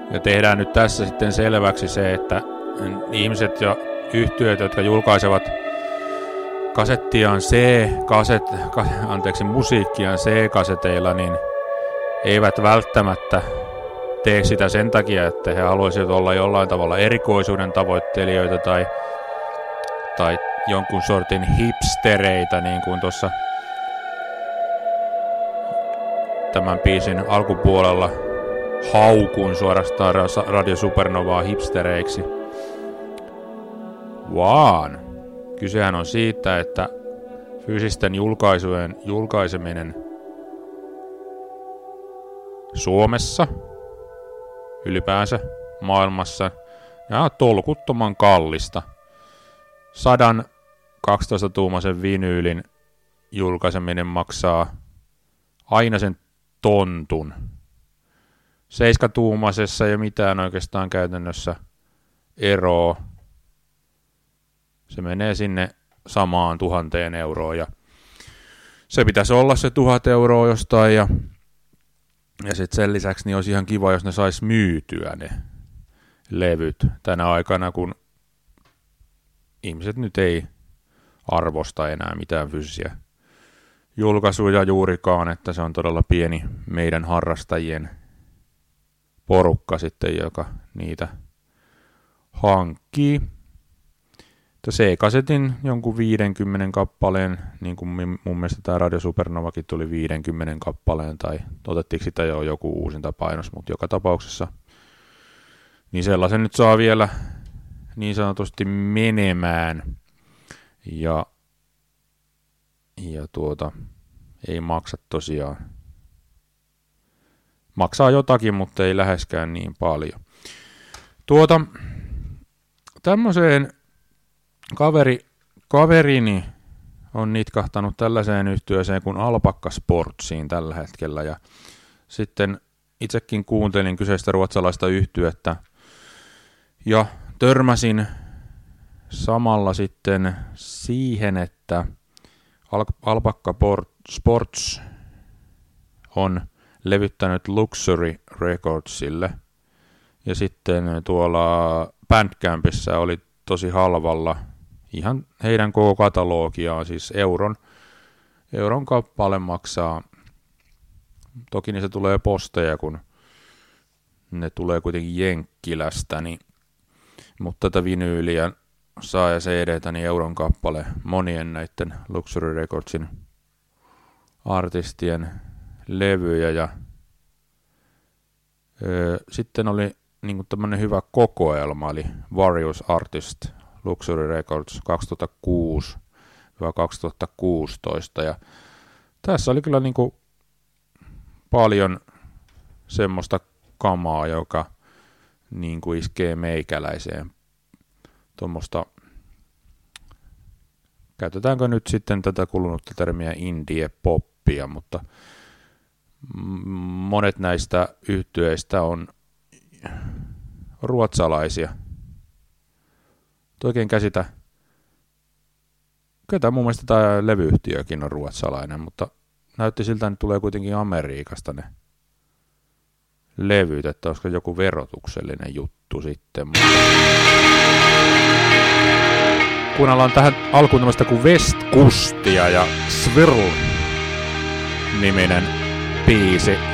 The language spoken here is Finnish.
Ja tehdään nyt tässä sitten selväksi se, että ihmiset ja yhtyöt, jotka julkaisevat musiikkiaan C-kaseteilla, niin eivät välttämättä tee sitä sen takia, että he haluaisivat olla jollain tavalla erikoisuuden tavoittelijoita tai jonkun sortin hipstereitä, niin kuin tuossa tämän biisin alkupuolella haukuin suorastaan Radio Supernovaa hipstereiksi. Vaan kysehän on siitä, että fyysisten julkaisujen julkaiseminen Suomessa, ylipäänsä maailmassa, ja tolkuttoman kallista. 112-tuumaisen vinyylin julkaiseminen maksaa aina sen tontun. 7-tuumaisessa ei ole mitään oikeastaan käytännössä eroa. Se menee sinne samaan 1,000 euroon ja se pitäisi olla se 1,000 euroa jostain ja sitten sen lisäksi niin olisi ihan kiva, jos ne sais myytyä ne levyt tänä aikana, kun ihmiset nyt ei arvosta enää mitään fyysisiä julkaisuja juurikaan, että se on todella pieni meidän harrastajien porukka sitten, joka niitä hankkii. C-kasetin jonkun 50 kappaleen, niin kuin mun mielestä tämä Radio Supernovakin tuli 50 kappaleen, tai otettiinko sitä jo joku uusinta painos, mutta joka tapauksessa, niin sellaisen nyt saa vielä niin sanotusti menemään, ja ei maksa tosiaan. Maksaa jotakin, mutta ei läheskään niin paljon. Tämmöiseen kaverini on nitkahtanut tällaiseen yhtyeeseen kuin Alpakka Sportsiin tällä hetkellä, ja sitten itsekin kuuntelin kyseistä ruotsalaista yhtyettä, ja törmäsin samalla sitten siihen, että Alpakka Sports on levyttänyt Luxury Recordsille, ja sitten tuolla Bandcampissa oli tosi halvalla ihan heidän koko katalogiaan, siis euron kappale maksaa. Toki niistä tulee posteja, kun ne tulee kuitenkin Jenkkilästä, niin, mutta tätä vinyyliä saa ja CDtä, niin euron kappale monien näiden Luxury Recordsin artistien levyjä. Ja sitten oli niin tämmöinen hyvä kokoelma, eli Various Artist Luxury Records 2006-2016, ja tässä oli kyllä niin kuin paljon semmoista kamaa, joka niin kuin iskee meikäläiseen. Tuommoista, käytetäänkö nyt sitten tätä kulunutta termiä indie-poppia, mutta monet näistä yhtyeistä on ruotsalaisia. Oikein käsitä. Kyllä mun mielestä tämä levyyhtiökin on ruotsalainen, mutta näytti siltä, että tulee kuitenkin Amerikasta ne levyt, että olisiko joku verotuksellinen juttu sitten. Kuunnellaan tähän alkuun tämmöistä kuin West Kustia ja Swirl-niminen biisi.